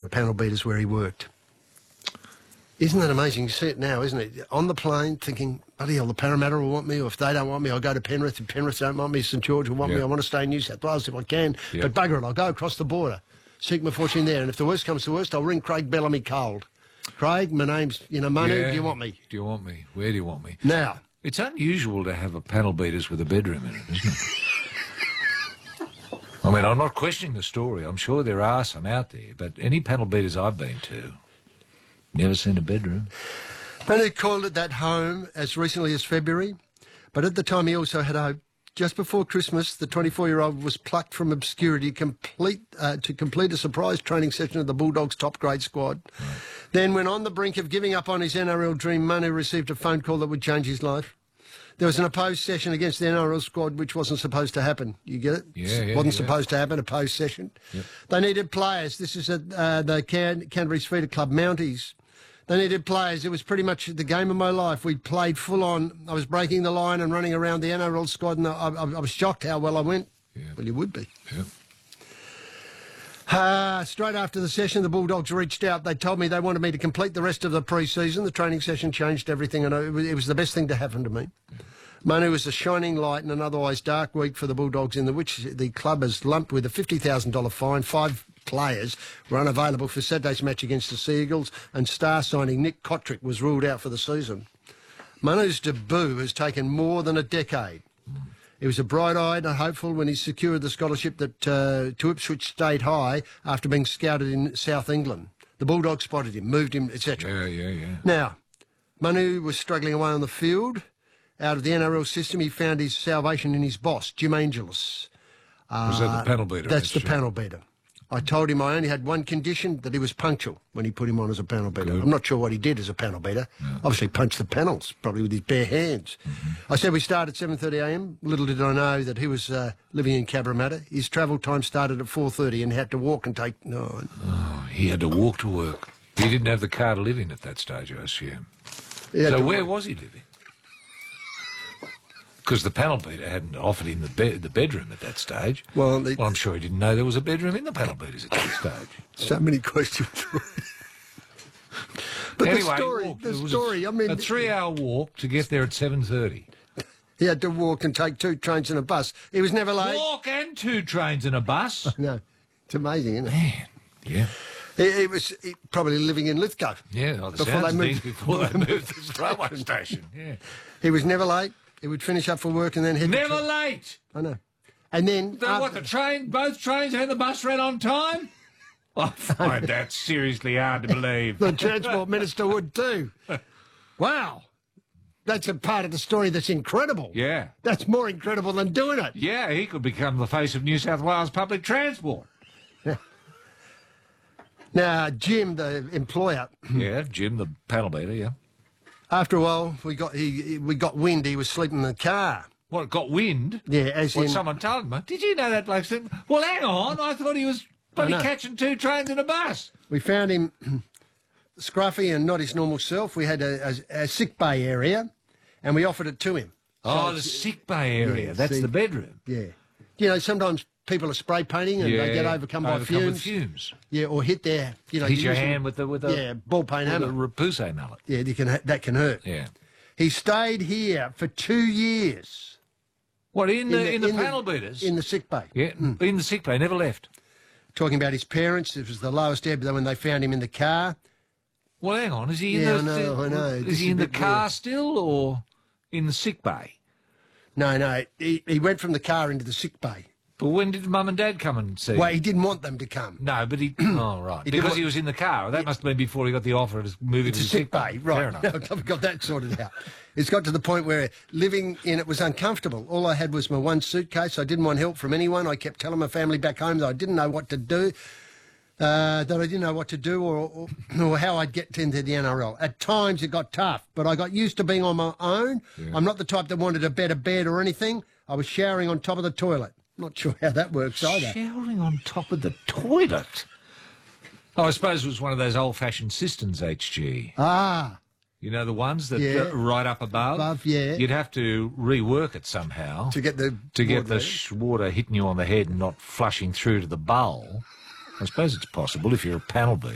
panel beaters where he worked. Isn't that amazing? You see it now, isn't it? On the plane thinking, bloody hell, the Parramatta will want me, or if they don't want me, I'll go to Penrith. If Penrith don't want me, St George will want me. I want to stay in New South Wales if I can. But bugger it, I'll go across the border, seek my fortune there. And if the worst comes to worst, I'll ring Craig Bellamy cold. Craig, my name's, Manu, do you want me? Do you want me? Where do you want me? Now. It's unusual to have a panel beaters with a bedroom in it, isn't it? I mean, I'm not questioning the story. I'm sure there are some out there, but any panel beaters I've been to, never seen a bedroom. Manu called it that home as recently as February, but at the time he also had hope. Just before Christmas, the 24-year-old was plucked from obscurity to complete a surprise training session of the Bulldogs' top-grade squad. Right. Then, when on the brink of giving up on his NRL dream, Manu received a phone call that would change his life. There was an opposed session against the NRL squad which wasn't supposed to happen. You get it? Yeah, wasn't supposed to happen, opposed session. Yep. They needed players. This is at the Canterbury Feeder Club, Mounties. They needed players. It was pretty much the game of my life. We played full on. I was breaking the line and running around the NRL squad, and I was shocked how well I went. Yeah. Well, you would be. Yeah. Straight after the session, the Bulldogs reached out. They told me they wanted me to complete the rest of the pre-season. The training session changed everything, and it was the best thing to happen to me. Yeah. Manu was a shining light in an otherwise dark week for the Bulldogs, in which the club has lumped with a $50,000 fine. 5 players were unavailable for Saturday's match against the Sea Eagles, and star signing Nick Kotrick was ruled out for the season. Manu's debut has taken more than a decade. He was a bright-eyed and hopeful when he secured the scholarship to Ipswich State High after being scouted in South England. The Bulldogs spotted him, moved him, etc. Yeah. Now, Manu was struggling away on the field. Out of the NRL system, he found his salvation in his boss, Jim Angelis. Was that the panel beater? That's the panel beater. I told him I only had one condition, that he was punctual when he put him on as a panel beater. Good. I'm not sure what he did as a panel beater. No. Obviously punched the panels, probably with his bare hands. I said we start at 7:30am. Little did I know that he was living in Cabramatta. His travel time started at 4:30 and had to walk and take... No. Oh, he had to walk to work. He didn't have the car to live in at that stage, I assume. So where was he living? Because the panel beater hadn't offered him the bedroom at that stage. Well, I'm sure he didn't know there was a bedroom in the panel beaters at that stage. So many questions. But anyway, the story, I mean... A 3-hour walk to get there at 7:30. He had to walk and take 2 trains and a bus. He was never late. Walk and 2 trains and a bus? No. It's amazing, isn't it? Man, yeah. He was probably living in Lithgow. Yeah, before they moved to the railway station. Yeah. He was never late. He would finish up for work and then head... Never late! I know. And then... both trains and the bus ran on time? I find that seriously hard to believe. The Transport Minister would too. Wow. That's a part of the story that's incredible. Yeah. That's more incredible than doing it. Yeah, he could become the face of New South Wales public transport. Yeah. Now, Jim, the employer... Yeah, Jim, the panel beater, yeah. After a while, we got wind he was sleeping in the car. What, got wind? Yeah, as in... someone told him. Did you know that bloke sleeping? Well, hang on, I thought he was bloody catching 2 trains and a bus. We found him scruffy and not his normal self. We had a sick bay area, and we offered it to him. So the sick bay area, yeah, that's the bedroom. Yeah. You know, sometimes people are spray painting and they get overcome by fumes. Yeah, or hit their... hit your hand with the ball paint hammer. The Repousse mallet. Yeah, that can hurt. Yeah. He stayed here for 2 years. What, in the panel beaters? In the sick bay. Yeah, in the sick bay, never left. Talking about his parents, it was the lowest ebb when they found him in the car. Well, hang on, is he in I know. Is he in the car still or in the sick bay? No, he went from the car into the sick bay. But when did Mum and Dad come and see him? Well, he didn't want them to come. No, but he... Oh, right. Because he was in the car. That must have been before he got the offer to move into the sick bay. Right. Fair enough. No, I've got that sorted out. It's got to the point where living in it was uncomfortable. All I had was my one suitcase. I didn't want help from anyone. I kept telling my family back home that I didn't know what to do, or how I'd get into the NRL. At times it got tough, but I got used to being on my own. Yeah. I'm not the type that wanted a better bed or anything. I was showering on top of the toilet. Not sure how that works either. Showering on top of the toilet? Oh, I suppose it was one of those old-fashioned cisterns, HG. Ah. You know, the ones that right up above? Above, yeah. You'd have to rework it somehow. To get the water hitting you on the head and not flushing through to the bowl. I suppose it's possible if you're a panel beater.